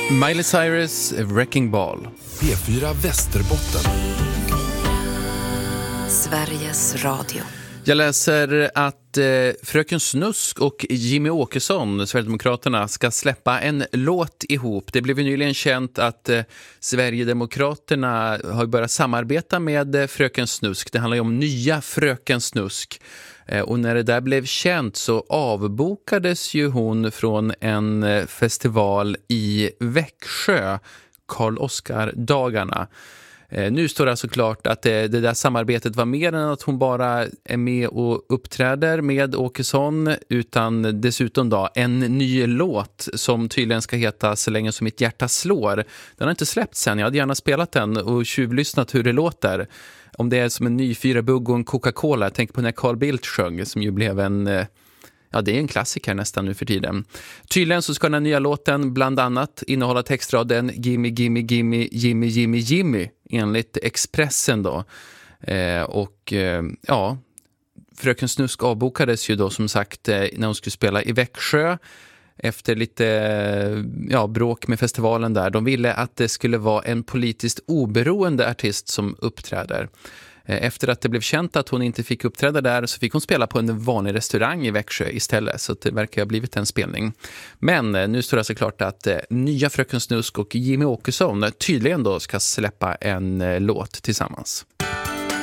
Miley Cyrus, Wrecking Ball. P4 Västerbotten. Sveriges Radio. Jag läser att Fröken Snusk och Jimmy Åkesson, Sverigedemokraterna, ska släppa en låt ihop. Det blev ju nyligen känt att Sverigedemokraterna har börjat samarbeta med Fröken Snusk. Det handlar ju om nya Fröken Snusk. Och när det där blev känt så avbokades ju hon från en festival i Växjö, Karl-Oskar-dagarna. Nu står det alltså klart att det där samarbetet var mer än att hon bara är med och uppträder med Åkesson, utan dessutom då en ny låt som tydligen ska heta Så länge som mitt hjärta slår. Den har inte släppts än, jag hade gärna spelat den och tjuvlyssnat hur det låter. Om det är som en ny Fyra-bugg och en Coca-Cola, jag tänker på när Carl Bildt sjöng som ju blev ja, det är en klassiker nästan nu för tiden. Tydligen så ska den här nya låten bland annat innehålla textraden Gimme, gimme, gimme, Jimmy, Jimmy, Jimmy enligt Expressen då. Ja, Fröken Snusk avbokades ju då som sagt när hon skulle spela i Växjö efter lite bråk med festivalen där. De ville att det skulle vara en politiskt oberoende artist som uppträder. Efter att det blev känt att hon inte fick uppträda där så fick hon spela på en vanlig restaurang i Växjö istället. Så det verkar ha blivit en spelning. Men nu står det alltså klart att nya Fröken Snusk och Jimmy Åkesson tydligen då ska släppa en låt tillsammans.